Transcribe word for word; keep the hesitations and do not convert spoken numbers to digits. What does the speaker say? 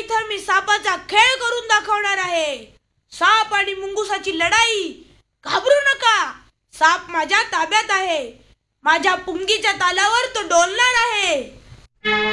इथं मी सापाचा खेळ करून दाखवणार आहे. साप आणि मुंगुसाची लढाई. घाबरू नका, साप माझ्या ताब्यात आहे. माझ्या पुंगीच्या तालावर तो डोलणार आहे.